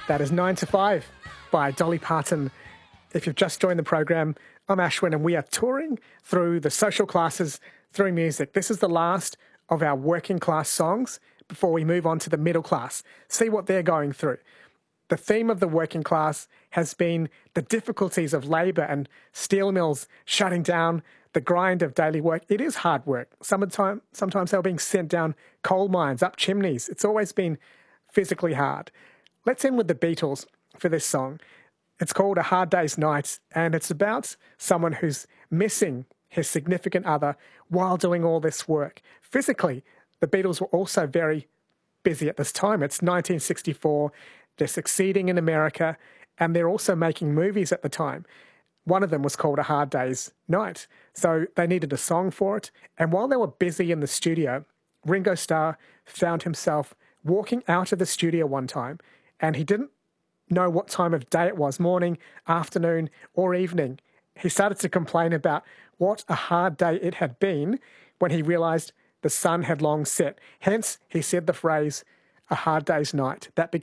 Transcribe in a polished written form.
That is 9 to 5 by Dolly Parton. If you've just joined the program, I'm Ashwin and we are touring through the social classes through music. This is the last of our working class songs before we move on to the middle class. See what they're going through. The theme of the working class has been the difficulties of labour and steel mills shutting down, the grind of daily work. It is hard work. Sometimes they were being sent down coal mines, up chimneys. It's always been physically hard. Let's end with the Beatles for this song. It's called A Hard Day's Night, and it's about someone who's missing his significant other while doing all this work. Physically, the Beatles were also very busy at this time. It's 1964. They're succeeding in America, and they're also making movies at the time. One of them was called A Hard Day's Night. So they needed a song for it. And while they were busy in the studio, Ringo Starr found himself walking out of the studio one time, and he didn't know what time of day it was, morning, afternoon, or evening. He started to complain about what a hard day it had been when he realised the sun had long set. Hence, he said the phrase, a hard day's night. That